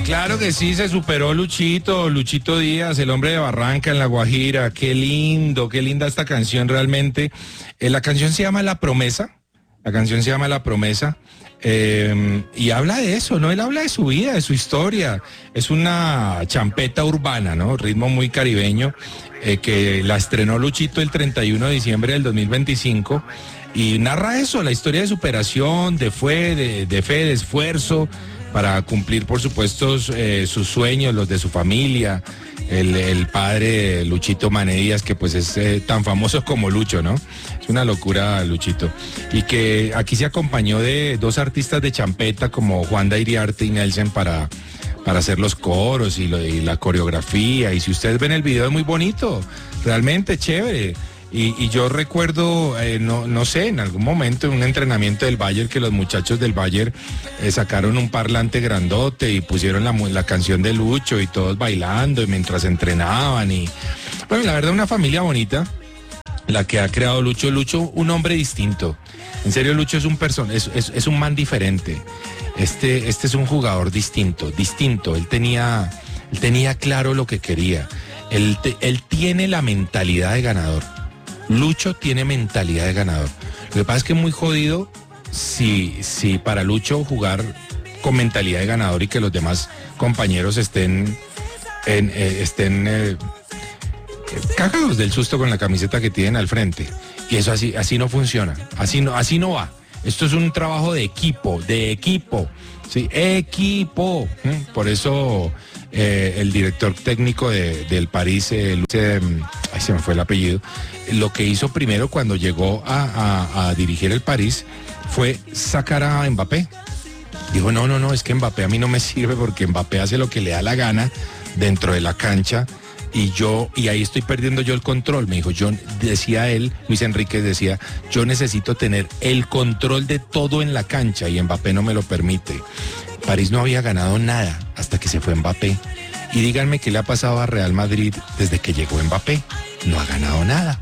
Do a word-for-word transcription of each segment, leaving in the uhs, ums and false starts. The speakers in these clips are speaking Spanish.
Claro que sí, se superó Luchito, Luchito Díaz, el hombre de Barranca en La Guajira. Qué lindo, qué linda esta canción realmente. Eh, la canción se llama La Promesa, la canción se llama La Promesa. Eh, y habla de eso, ¿no? Él habla de su vida, de su historia. Es una champeta urbana, ¿no? Ritmo muy caribeño, eh, que la estrenó Luchito el treinta y uno de diciembre del dos mil veinticinco. Y narra eso, la historia de superación, de fe, de, de fe, de esfuerzo, para cumplir, por supuesto, eh, sus sueños, los de su familia. El, el padre Luchito Mané Díaz, que pues es eh, tan famoso como Lucho, ¿no? Es una locura Luchito. Y que aquí se acompañó de dos artistas de champeta como Juanda Iriarte y Nelson para, para hacer los coros y, lo, y la coreografía. Y si ustedes ven el video es muy bonito, realmente chévere. Y, y yo recuerdo, eh, no, no sé, en algún momento en un entrenamiento del Bayern, que los muchachos del Bayern eh, sacaron un parlante grandote y pusieron la, la canción de Lucho y todos bailando y mientras entrenaban. Y bueno, la verdad, una familia bonita, la que ha creado Lucho. Lucho, un hombre distinto. En serio, Lucho es un person es, es, es un man diferente. Este, este es un jugador distinto, distinto. Él tenía, él tenía claro lo que quería. Él, te, él tiene la mentalidad de ganador. Lucho tiene mentalidad de ganador. Lo que pasa es que es muy jodido si, si para Lucho jugar con mentalidad de ganador y que los demás compañeros estén, en, eh, estén eh, cagados del susto con la camiseta que tienen al frente. Y eso así, así no funciona, así no, así no va. Esto es un trabajo de equipo, de equipo, ¿sí? Equipo. Por eso eh, el director técnico de, del París, eh, eh, ay, se me fue el apellido, lo que hizo primero cuando llegó a, a, a dirigir el París fue sacar a Mbappé. Dijo, no, no, no, es que Mbappé a mí no me sirve porque Mbappé hace lo que le da la gana dentro de la cancha y yo, y ahí estoy perdiendo yo el control. Me dijo, yo, decía él, Luis Enríquez decía, yo necesito tener el control de todo en la cancha y Mbappé no me lo permite. París no había ganado nada hasta que se fue Mbappé. Y díganme qué le ha pasado a Real Madrid desde que llegó Mbappé. No ha ganado nada.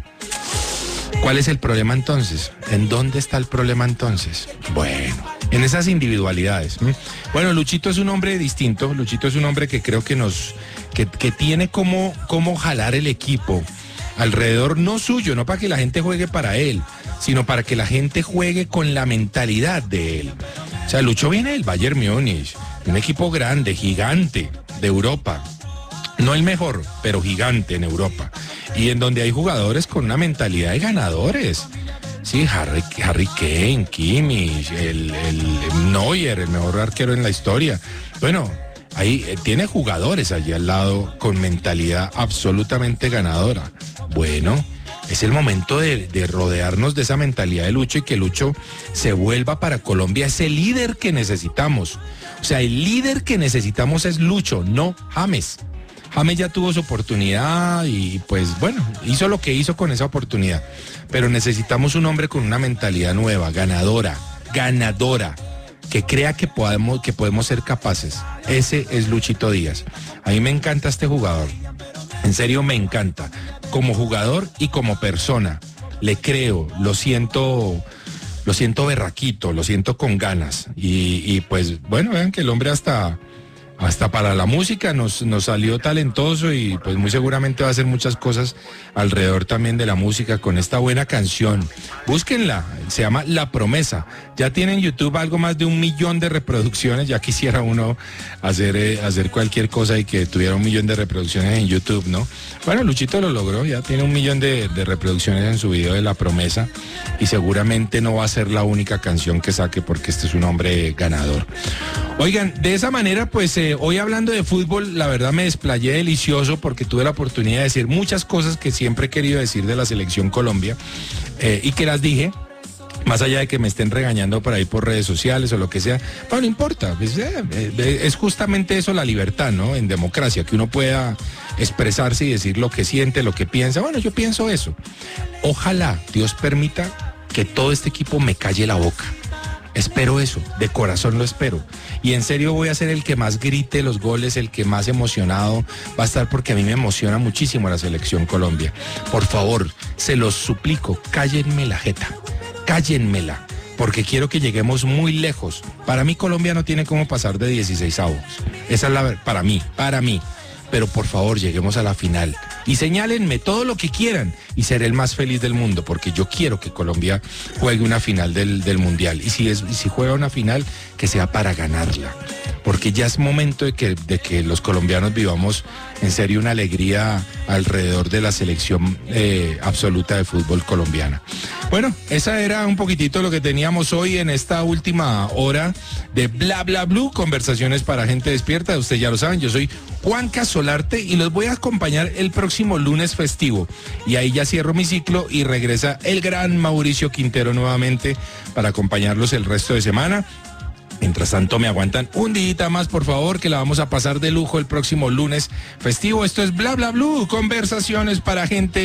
¿Cuál es el problema entonces? ¿En dónde está el problema entonces? Bueno, en esas individualidades. Bueno, Luchito es un hombre distinto. Luchito es un hombre que creo que nos, que, que tiene como, como jalar el equipo alrededor, no suyo, no para que la gente juegue para él, sino para que la gente juegue con la mentalidad de él. O sea, Lucho viene del Bayern Múnich, un equipo grande, gigante de Europa. No el mejor, pero gigante en Europa. Y en donde hay jugadores con una mentalidad de ganadores. Sí, Harry, Harry Kane, Kimmich, el, el Neuer, el mejor arquero en la historia. Bueno, ahí eh, tiene jugadores allí al lado con mentalidad absolutamente ganadora. Bueno, es el momento de, de rodearnos de esa mentalidad de Lucho y que Lucho se vuelva para Colombia ese líder que necesitamos. O sea, el líder que necesitamos es Lucho, no James. James ya tuvo su oportunidad y pues bueno, hizo lo que hizo con esa oportunidad. Pero necesitamos un hombre con una mentalidad nueva, ganadora, ganadora, que crea que podemos, que podemos ser capaces. Ese es Luchito Díaz. A mí me encanta este jugador. En serio me encanta. Como jugador y como persona. Le creo, lo siento, lo siento berraquito, lo siento con ganas. Y, y pues bueno, vean que el hombre hasta... Hasta para la música nos, nos salió talentoso y pues muy seguramente va a hacer muchas cosas alrededor también de la música con esta buena canción. Búsquenla, se llama La Promesa. Ya tiene en YouTube algo más de un millón de reproducciones. Ya quisiera uno hacer, eh, hacer cualquier cosa y que tuviera un millón de reproducciones en YouTube, ¿no? Bueno, Luchito lo logró, ya tiene un millón de, de reproducciones en su video de La Promesa y seguramente no va a ser la única canción que saque porque este es un hombre ganador. Oigan, de esa manera pues... Eh, hoy hablando de fútbol, la verdad me desplayé delicioso porque tuve la oportunidad de decir muchas cosas que siempre he querido decir de la selección Colombia eh, y que las dije, más allá de que me estén regañando por ahí por redes sociales o lo que sea, bueno, no importa, pues, eh, eh, es justamente eso la libertad, ¿no? En democracia, que uno pueda expresarse y decir lo que siente, lo que piensa. Bueno, yo pienso eso. Ojalá Dios permita que todo este equipo me calle la boca. Espero eso, de corazón lo espero. Y en serio voy a ser el que más grite los goles, el que más emocionado va a estar porque a mí me emociona muchísimo la selección Colombia. Por favor, se los suplico, cállenme la jeta, cállenmela, porque quiero que lleguemos muy lejos. Para mí Colombia no tiene cómo pasar de dieciseis avos. Esa es la, para mí, para mí. Pero por favor, lleguemos a la final y señálenme todo lo que quieran y seré el más feliz del mundo, porque yo quiero que Colombia juegue una final del, del Mundial. Y si, es, y si juega una final, que sea para ganarla, porque ya es momento de que, de que los colombianos vivamos en serio una alegría alrededor de la selección eh, absoluta de fútbol colombiana. Bueno, esa era un poquitito lo que teníamos hoy en esta última hora de Bla Bla Blue, conversaciones para gente despierta. Ustedes ya lo saben, yo soy Juanca Solarte y los voy a acompañar el próximo lunes festivo. Y ahí ya cierro mi ciclo y regresa el gran Mauricio Quintero nuevamente para acompañarlos el resto de semana. Mientras tanto, me aguantan un día más, por favor, que la vamos a pasar de lujo el próximo lunes festivo. Esto es Bla Bla Blue, conversaciones para gente